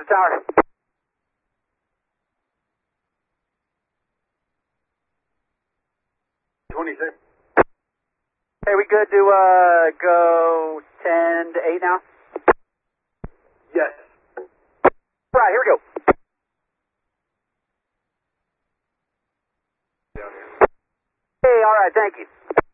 tower. 26. Hey, we good to go 10 to 8 now? Yes. Right, here we go. Down here. Hey, all right, thank you.